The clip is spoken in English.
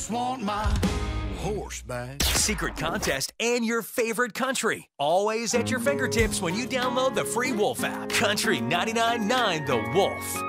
just want my horse back. Secret contest and your favorite country. Always at your fingertips when you download the free Wolf app. Country 99.9 The Wolf.